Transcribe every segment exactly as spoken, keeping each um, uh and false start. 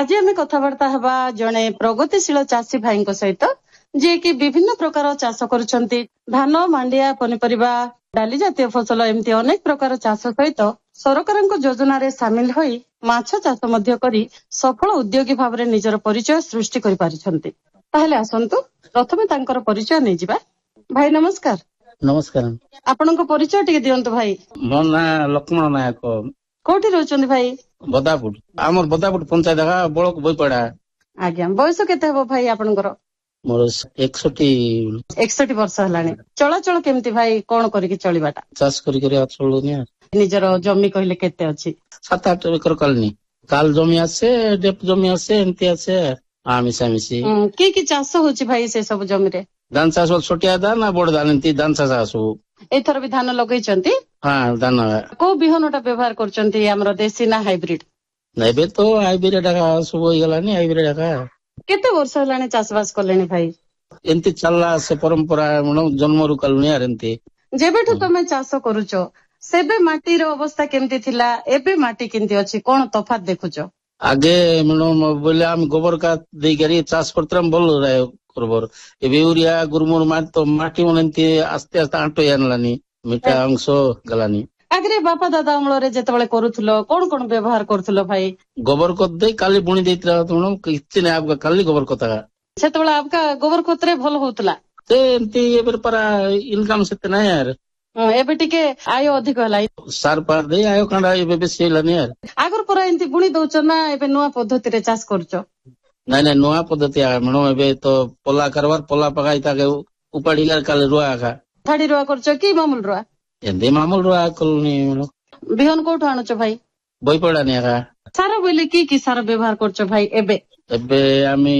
आज आम कथबार्ता हवा जड़े प्रगतिशील चाषी भाई सहित जी कि विभिन्न प्रकार चाष करुछंती धान मांडिया पनीपरिबा डाली जातीय फसल एमती अनेक प्रकार चाष सहित सरकार योजन सामिल होई माछ चाष मध्य करी सफल उद्योगी भाव में निजर परिचय सृष्टि करि पारिछंती। ताहले आसंतु प्रथमे तांकर परिचय नै जिबा। भाई नमस्कार। नमस्कार। आपनक परिचय टिके दियंतु भाई। मो ना लक्ष्मण नायक। कोठी रहउछंती भाई? बदापुर। आमर बदापुर पंचायत का बळक बोईपड़ा। आज्ञा बयस केते हबो भाई आपनकर? मोर इकसठ इकसठ वर्ष हलानी। चलाचल केमती भाई कोन करिकि चलिबाटा? चाष करि करि चलुनी। निजर जमी कहले केते अछि? सात आठ एकर कालनी। काल जमी आसे डेप जमी आसे एमती आसे आ मिसा मिसी। की की चाष होछि भाई से सब जमी रे? धान चाष छोटिया धान ना बड़ धान एमती धान चाष आसु। एथर भी धान लगैचंती? हां धान। को बिहनटा व्यवहार करचंती हमर देसी ना हाइब्रिड? नैबे तो हाइब्रिड का सब होई गलानी हाइब्रिड का। केते वर्ष हलानी चाषबास करलेनी भाई? एमती चलला से परंपरा मनो जन्मरु कालनी यार एमती। जेबेठु तमे चाष करूचो सेबे माटी रो अवस्था केमती थिला एबे माटी केमती अछि कोन तफात देखुचो? आगे मनो बोले हम गोबर का देई करी चाष करतरम बोल रहे करबर एबे यूरिया गुरमुर माटी तो माटी मनंती आस्ते आस्ते आंटो यानलानी मिठा अंश गलानी। आगरे बापा दादा अमल रे जेतबेले करूथलो कोन कोन व्यवहार करथलो भाई? गोबर खत दे काली बुणी देइतरा तुम किछि नै आपका काली गोबर खत का सेतबेले आपका गोबर खत रे भल होतला ते एंती एबे परा इनकम सेते नै यार। हां एबे टिके आय अधिक हलाई सार पार दे आयो कांडा एबे बेसी हलानी यार। आगर परा एंती बुणी दउछ ना एबे नुवा पद्धति रे चाष करछो? नै नै नुवा पद्धति आ मनो एबे तो पोला करवार पोला पगाई ताके उपाड़ी कर काले रुआ का थाडी रुआ करछो की मामूल रुआ? एंदे मामूल रुआ कलनी मनो। बिहन कोठो आणछो भाई? बोई पड़ा नै का। सारा बोले की की सारा व्यवहार करछो भाई एबे? एबे आमी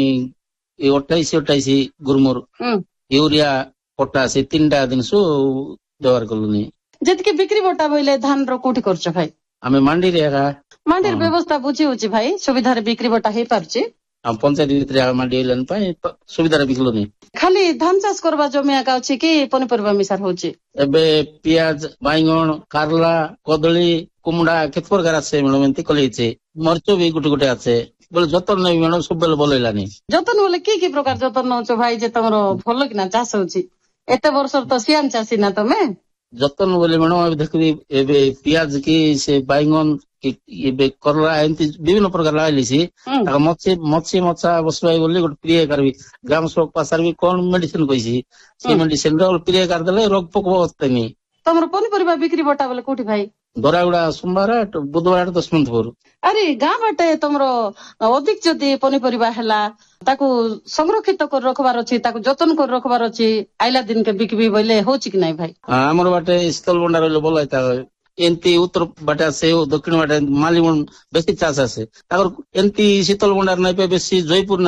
अट्ठाईस अट्ठाईस गुरमुर यूरिया पोटास तीनटा दिन सु व्यवहार कलुनी। जतके बिक्री बटा बोले धान रो कोठी करछो भाई? आमे मंडी रे का। मंडी रे व्यवस्था बुझी होची भाई सुविधा रे बिक्री बटा हे पारची? हम पंचायत भितर मंडी लेन पाए सुविधा रे बिकलुनी। खाली धान चाष करबा जमी आका अछि कि पनीपरिबा मिसार होची? एबे पियाज बाइगण कारला कदली कुमड़ा केत प्रकार আছে মেনমেন্তি কলেছে মরচো भी गुटे गुटे আছে बोले जतन नै मेनो सब बेले बोलैलानी। जतन बोले की की प्रकार जतन नउचो भाई जे तमरो भलो कि ना चाष होची? एते वर्ष तो सियान चासी ना तमे? जतन बोले मेनो देखबी एबे पियाज की से बाइगण की एबे करला एंती विभिन्न प्रकार लाइलिसी आ मच्छी मच्छी मच्छा बसवाई बोली गुटे प्रिय करबी ग्राम सेवक पासर भी कोन मेडिसिन कइसी से मेडिसिन रो प्रिय कर देले रोग पोक बस्तनी। तमरो पनीपरिबा बिक्री बटा बोले कोठी भाई? दरागुड़ा सोमवार बुधवार दशमंतपुर। अरे गाँ बाटे तमरो अधिक जदि पनीपरिबा हैला ताकू संरक्षित कर रखबार अछि ताकू जतन कर रखबार अछि आइला दिन के बिकबी बोले होची कि नै भाई? हां हमर बाटे शीतल भंडार रे बोलाइता एंती उत्तर बाटे से दक्षिण बाटे मालीमन बेसी चाष আছে ताकर एंती शीतल भंडार नै पे बेसी जयपुर